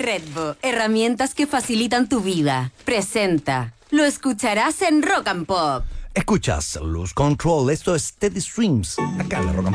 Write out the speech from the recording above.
Redbo, herramientas que facilitan tu vida. Presenta. Lo escucharás en Rock and Pop. Escuchas Lose Control, esto es Steady Streams, acá en la Rock and